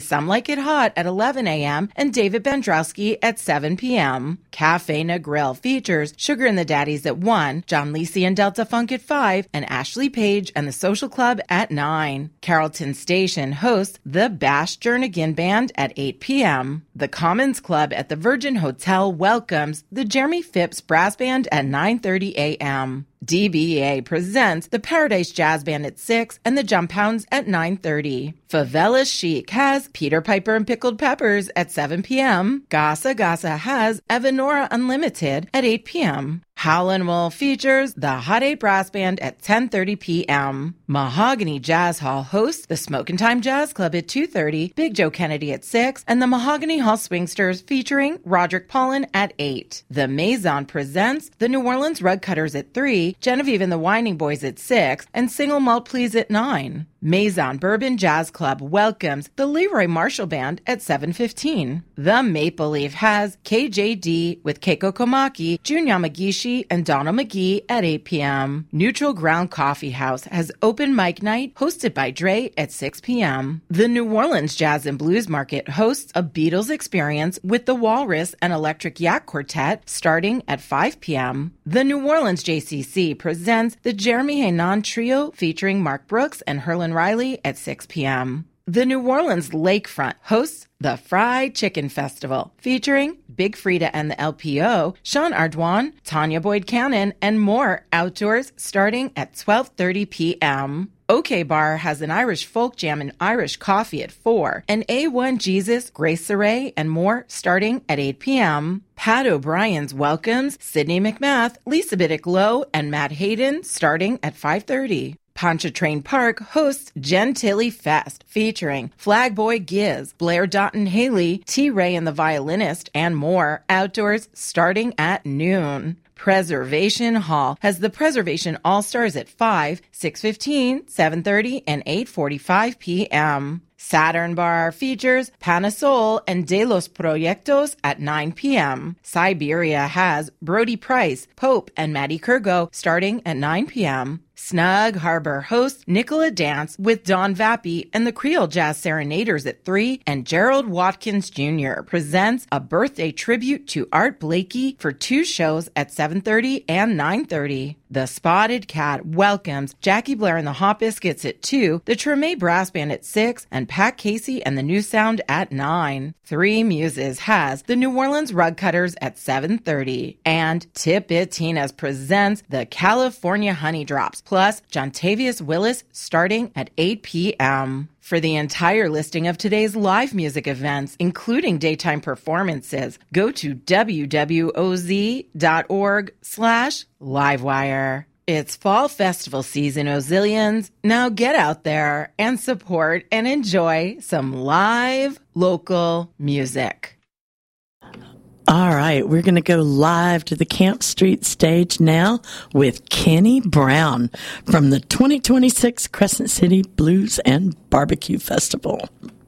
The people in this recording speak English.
Some Like It Hot at 11 a.m. and David Bandrowski at 7 p.m. Cafe Na Grill features Sugar and the Daddies at 1, John Lisi and Delta Funk at 5, and Ashley Page and the Social Club at 9. Carrollton Station hosts the Bash Jernigan Band at 8 p.m. The Commons Club at the Virgin Hotel welcomes the Jeremy Phipps Brass Band at 9:30 a.m. DBA presents the Paradise Jazz Band at 6 and the Jump Hounds at 9:30. Favela Chic has Peter Piper and Pickled Peppers at 7 p.m. Gasa Gasa has Evanora Unlimited at 8 p.m. Howlin' Wolf features the Hot 8 Brass Band at 10:30 p.m. Mahogany Jazz Hall hosts the Smokin' Time Jazz Club at 2:30, Big Joe Kennedy at 6, and the Mahogany Hall Swingsters featuring Roderick Paulin at 8. The Maison presents the New Orleans Rug Cutters at 3, Genevieve and the Whining Boys at 6, and Single Malt Please at 9. Maison Bourbon Jazz Club welcomes the Leroy Marshall Band at 7:15. The Maple Leaf has KJD with Keiko Komaki, Jun Yamagishi, and Donald McGee at 8 p.m. Neutral Ground Coffee House has open mic night hosted by Dre at 6 p.m. The New Orleans Jazz and Blues Market hosts a Beatles experience with the Walrus and Electric Yak Quartet starting at 5 p.m. The New Orleans JCC presents the Jeremy Henan Trio featuring Mark Brooks and Herlin Riley at 6 p.m. The New Orleans Lakefront hosts the Fried Chicken Festival, featuring Big Frida and the LPO, Sean Ardwan, Tanya Boyd Cannon, and more outdoors starting at 12:30 p.m. OK Bar has an Irish folk jam and Irish coffee at 4, and A1 Jesus, Grace Saray, and more starting at 8 p.m. Pat O'Brien's welcomes Sydney McMath, Lisa Biddick Lowe, and Matt Hayden starting at 5:30. Pontchartrain Park hosts Gentilly Fest, featuring Flagboy Giz, Blair Doughton Haley, T-Ray and the Violinist, and more, outdoors starting at noon. Preservation Hall has the Preservation All-Stars at 5, 6:15, 7:30, and 8:45 p.m. Saturn Bar features Panasol and De Los Proyectos at 9 p.m. Siberia has Brody Price, Pope, and Maddie Kurgo starting at 9 p.m. Snug Harbor hosts Nicola Dance with Don Vappy and the Creole Jazz Serenaders at 3, and Gerald Watkins Jr. presents a birthday tribute to Art Blakey for 2 shows at 7:30 and 9:30. The Spotted Cat welcomes Jackie Blair and the Hot Biscuits at 2, the Treme Brass Band at 6, and Pat Casey and the New Sound at 9. Three Muses has the New Orleans Rug Cutters at 7:30, and Tipitinas presents the California Honey Drops, plus Jontavius Willis starting at 8 p.m. For the entire listing of today's live music events, including daytime performances, go to wwoz.org/livewire. It's fall festival season, Ozillions. Now get out there and support and enjoy some live local music. All right, we're going to go live to the Camp Street stage now with Kenny Brown from the 2026 Crescent City Blues and Barbecue Festival.